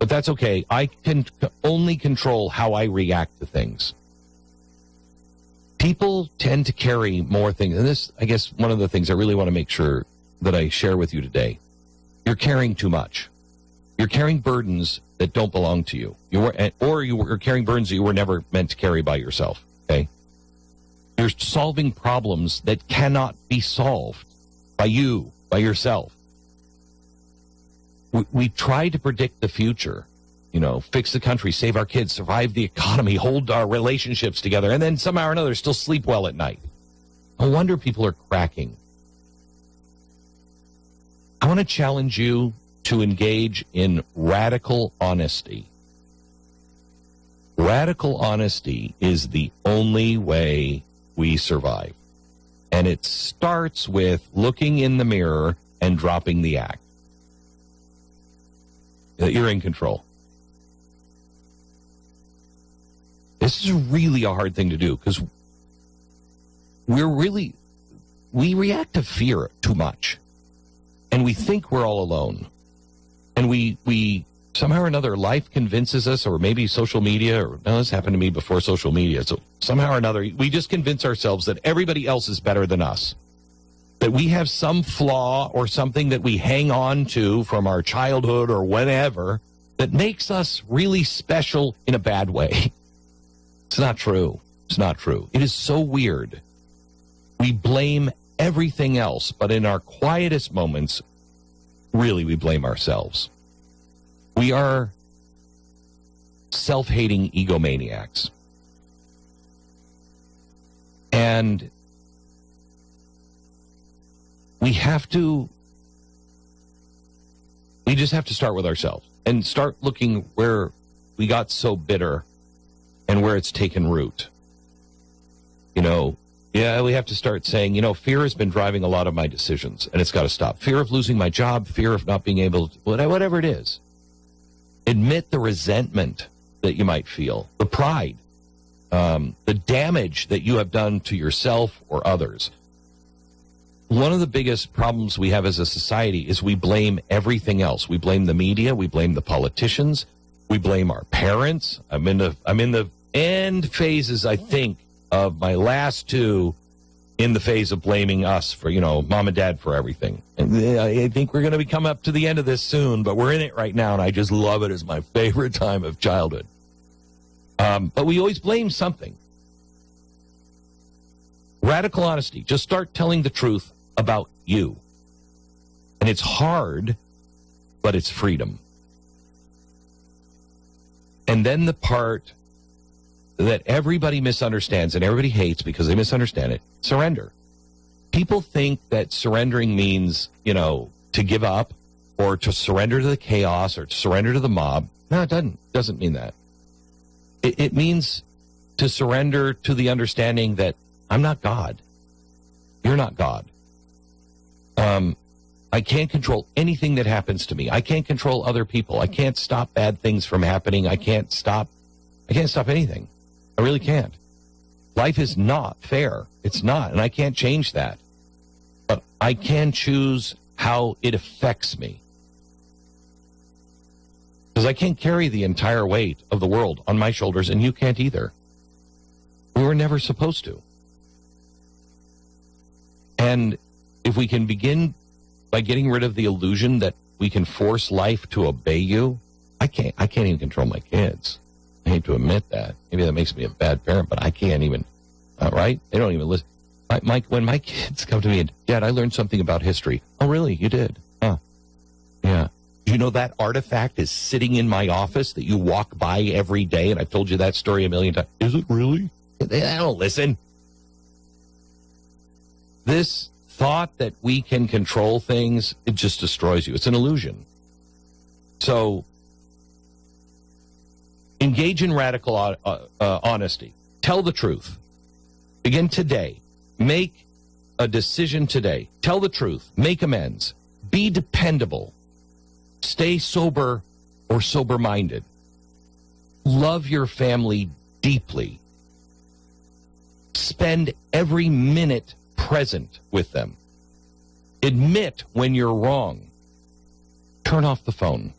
But that's okay. I can only control how I react to things. People tend to carry more things. And this, I guess, one of the things I really want to make sure that I share with you today. You're carrying too much. You're carrying burdens that don't belong to you. You're carrying burdens that you were never meant to carry by yourself. Okay? You're solving problems that cannot be solved by you, by yourself. We try to predict the future. Fix the country, save our kids, survive the economy, hold our relationships together, and then somehow or another still sleep well at night. No wonder people are cracking. I want to challenge you to engage in radical honesty. Radical honesty is the only way we survive. And it starts with looking in the mirror and dropping the act. That you're in control. This is really a hard thing to do because we react to fear too much. And we think we're all alone. And we somehow or another, life convinces us, or maybe social media, or no, this happened to me before social media. So somehow or another, we just convince ourselves that everybody else is better than us. That we have some flaw or something that we hang on to from our childhood or whatever that makes us really special in a bad way. It's not true. It's not true. It is so weird. We blame everything else, but in our quietest moments, really we blame ourselves. We are self-hating egomaniacs. And we just have to start with ourselves and start looking where we got so bitter and where it's taken root. We have to start saying, fear has been driving a lot of my decisions, and it's got to stop. Fear of losing my job, fear of not being able to, whatever it is. Admit the resentment that you might feel, the pride, the damage that you have done to yourself or others. One of the biggest problems we have as a society is we blame everything else. We blame the media, we blame the politicians, we blame our parents. I'm in the end phases, I think, of my last two in the phase of blaming us for, mom and dad for everything. And I think we're going to come up to the end of this soon, but we're in it right now, and I just love it as my favorite time of childhood. But we always blame something. Radical honesty. Just start telling the truth about you. And it's hard, but it's freedom. And then the part that everybody misunderstands and everybody hates because they misunderstand it, surrender. People think that surrendering means, to give up or to surrender to the chaos or to surrender to the mob. No, it doesn't mean that. It means to surrender to the understanding that I'm not God. You're not God. I can't control anything that happens to me. I can't control other people. I can't stop bad things from happening. I can't stop anything. I really can't. Life is not fair. It's not, and I can't change that. But I can choose how it affects me. Because I can't carry the entire weight of the world on my shoulders, and you can't either. We were never supposed to. And if we can begin by getting rid of the illusion that we can force life to obey you, I can't even control my kids. I hate to admit that. Maybe that makes me a bad parent, but I can't even, right? They don't even listen. When my kids come to me and, Dad, I learned something about history. Oh, really? You did? Huh. Yeah. Do you know that artifact is sitting in my office that you walk by every day? And I've told you that story a million times. Is it really? They don't listen. This thought that we can control things, it just destroys you. It's an illusion. So engage in radical honesty. Tell the truth. Begin today. Make a decision today. Tell the truth. Make amends. Be dependable. Stay sober or sober-minded. Love your family deeply. Spend every minute present with them. Admit when you're wrong. Turn off the phone.